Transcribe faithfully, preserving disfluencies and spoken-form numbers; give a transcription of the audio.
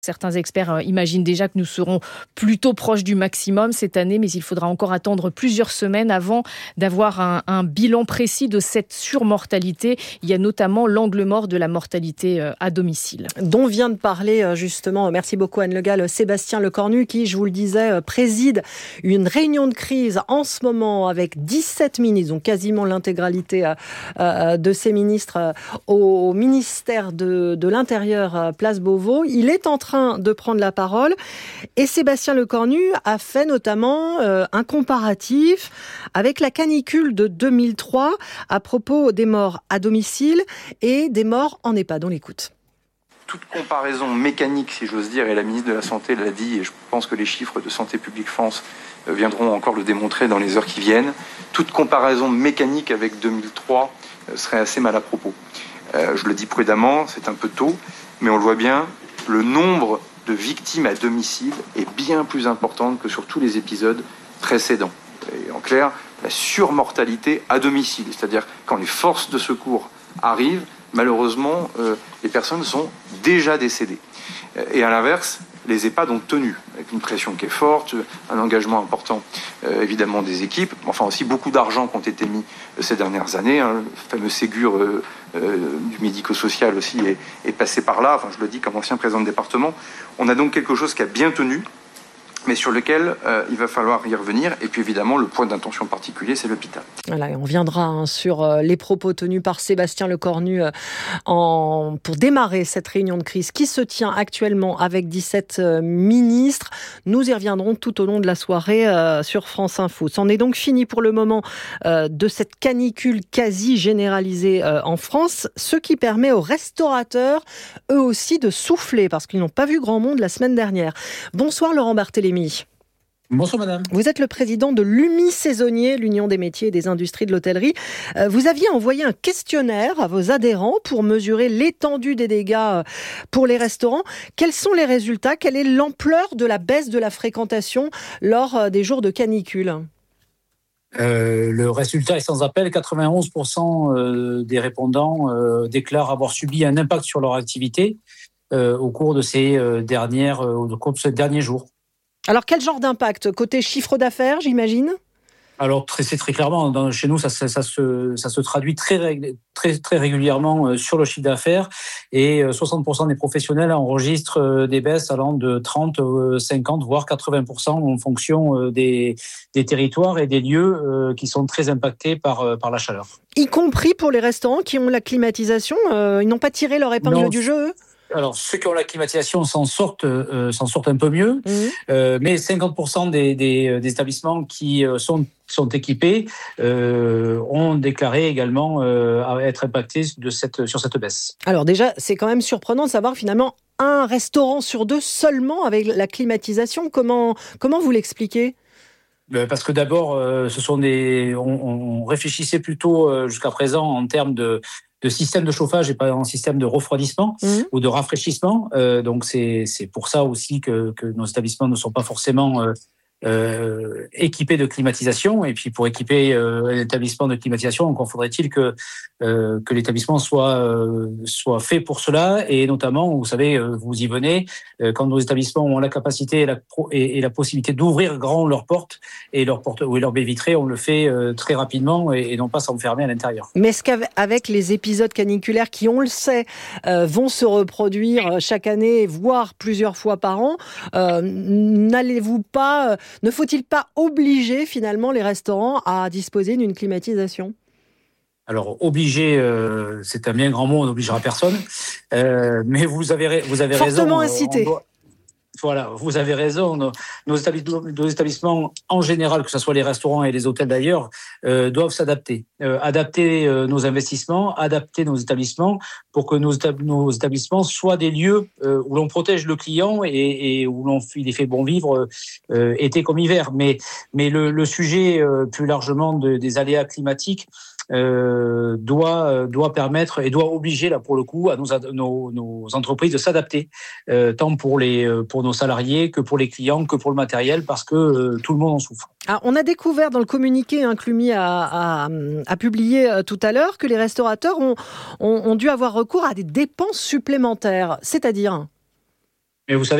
Certains experts imaginent déjà que nous serons plutôt proches du maximum cette année, mais il faudra encore attendre plusieurs semaines avant d'avoir un, un bilan précis de cette surmortalité. Il y a notamment l'angle mort de la mortalité à domicile. Dont vient de parler justement, merci beaucoup Anne Le Gall, Sébastien Lecornu, qui, je vous le disais, préside une réunion de crise en ce moment avec dix-sept ministres, donc quasiment l'intégralité de ces ministres au ministère de, de l'Intérieur, Place Beauvau. Il est en train de prendre la parole et Sébastien Lecornu a fait notamment euh, un comparatif avec la canicule de deux mille trois à propos des morts à domicile et des morts en EHPAD. On l'écoute. Toute comparaison mécanique, si j'ose dire, et la ministre de la Santé l'a dit, et je pense que les chiffres de Santé publique France viendront encore le démontrer dans les heures qui viennent, toute comparaison mécanique avec deux mille trois serait assez mal à propos. Euh, je le dis prudemment, c'est un peu tôt, mais on le voit bien, le nombre de victimes à domicile est bien plus important que sur tous les épisodes précédents. Et en clair, la surmortalité à domicile, c'est-à-dire quand les forces de secours arrivent, malheureusement, euh, les personnes sont déjà décédées. Et à l'inverse, les EHPAD ont tenu, avec une pression qui est forte, un engagement important euh, évidemment des équipes, mais enfin aussi beaucoup d'argent qui ont été mis euh, ces dernières années. Hein, le fameux Ségur euh, euh, du médico-social aussi est, est passé par là, enfin je le dis comme ancien président de département. On a donc quelque chose qui a bien tenu, mais sur lequel euh, il va falloir y revenir. Et puis évidemment, le point d'intention particulier, c'est l'hôpital. Voilà, on viendra hein, sur euh, les propos tenus par Sébastien Lecornu euh, en, pour démarrer cette réunion de crise qui se tient actuellement avec dix-sept euh, ministres. Nous y reviendrons tout au long de la soirée euh, sur France Info. C'en est donc fini pour le moment euh, de cette canicule quasi généralisée euh, en France, ce qui permet aux restaurateurs, eux aussi, de souffler parce qu'ils n'ont pas vu grand monde la semaine dernière. Bonsoir Laurent Barthélémy. Bonsoir madame. Vous êtes le président de l'U M I Saisonnier, l'Union des métiers et des industries de l'hôtellerie. Vous aviez envoyé un questionnaire à vos adhérents pour mesurer l'étendue des dégâts pour les restaurants. Quels sont les résultats ? Quelle est l'ampleur de la baisse de la fréquentation lors des jours de canicule ? Euh, le résultat est sans appel. quatre-vingt-onze pour cent des répondants euh, déclarent avoir subi un impact sur leur activité euh, au cours de ces euh, dernières, euh, au cours de ces derniers jours. Alors, quel genre d'impact ? Côté chiffre d'affaires, j'imagine ? Alors, très, c'est très clairement, dans, chez nous, ça, ça, ça, se, ça se traduit très, très, très régulièrement sur le chiffre d'affaires et soixante pour cent des professionnels enregistrent des baisses allant de trente, cinquante, voire quatre-vingts pour cent en fonction des, des territoires et des lieux qui sont très impactés par, par la chaleur. Y compris pour les restaurants qui ont la climatisation, euh, ils n'ont pas tiré leur épingle non. du jeu, eux ? Alors, ceux qui ont la climatisation s'en sortent, euh, s'en sortent un peu mieux, mmh. euh, mais cinquante pour cent des, des, des établissements qui sont, sont équipés euh, ont déclaré également euh, être impactés de cette, sur cette baisse. Alors déjà, c'est quand même surprenant de savoir finalement un restaurant sur deux seulement avec la climatisation. Comment, comment vous l'expliquez ? Parce que d'abord, euh, ce sont des, on, on réfléchissait plutôt euh, jusqu'à présent en termes de de système de chauffage et pas en système de refroidissement mmh. ou de rafraîchissement. Euh, donc c'est c'est pour ça aussi que que nos établissements ne sont pas forcément euh, euh, équipés de climatisation. Et puis pour équiper euh, un établissement de climatisation, encore faudrait-il que euh, que l'établissement soit euh, soit fait pour cela. Et notamment, vous savez, euh, vous y venez euh, quand nos établissements ont la capacité et la pro- et, et la possibilité d'ouvrir grand leurs portes et leurs portes ou leurs baies vitrées, on le fait euh, très rapidement et, et non pas s'enfermer à l'intérieur. Mais est-ce qu'avec les épisodes caniculaires qui, on le sait, euh, vont se reproduire chaque année, voire plusieurs fois par an, euh, n'allez-vous pas, euh, ne faut-il pas obliger finalement les restaurants à disposer d'une climatisation ? Alors, obliger, euh, c'est un bien grand mot, on n'obligera personne. Euh, mais vous avez, vous avez raison. Fortement incité. Doit, voilà, vous avez raison. Nos, nos, établissements, nos établissements, en général, que ce soit les restaurants et les hôtels d'ailleurs, euh, doivent s'adapter. Euh, adapter euh, nos investissements, adapter nos établissements pour que nos, nos établissements soient des lieux euh, où l'on protège le client et, et où l'on il fait bon vivre euh, été comme hiver. Mais, mais le, le sujet euh, plus largement de, des aléas climatiques, Euh, doit doit permettre et doit obliger là pour le coup à nos nos, nos entreprises de s'adapter euh, tant pour les pour nos salariés que pour les clients que pour le matériel parce que euh, tout le monde en souffre. Alors, on a découvert dans le communiqué hein, que l'U M I a, a, a publié euh, tout à l'heure que les restaurateurs ont, ont ont dû avoir recours à des dépenses supplémentaires, c'est-à-dire Mais vous savez,